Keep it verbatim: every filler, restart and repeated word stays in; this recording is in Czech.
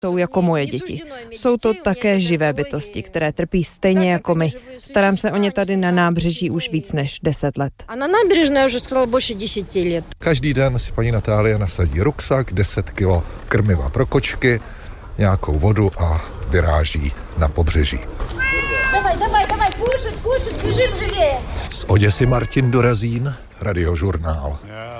Jsou jako moje děti. Jsou to také živé bytosti, které trpí stejně jako my. Starám se o ně tady na nábřeží už víc než deset let. A na nábřežné už skoro больше deseti let. Každý den si paní Natálie nasadí ruksak, deset kilo krmiva pro kočky, nějakou vodu a vyráží na pobřeží. Давай, давай, давай, кушать, кушать, бежим живее. Z Oděsy Martin Dorazín, Radiožurnál.